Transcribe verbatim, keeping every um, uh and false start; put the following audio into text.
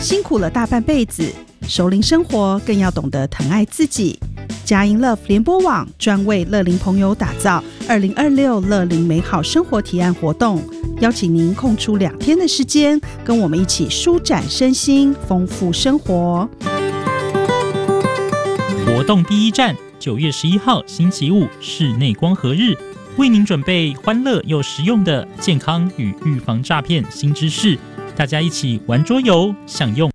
辛苦了大半辈子，熟龄生活更要懂得疼爱自己。佳音 Love 联播网专为乐龄朋友打造二零二六乐龄美好生活提案活动，邀请您空出两天的时间，跟我们一起舒展身心，丰富生活。 活动第一站，九月十一号星期五室内光合日，为您准备欢乐又实用的健康与预防诈骗新知识，大家一起玩桌游，享用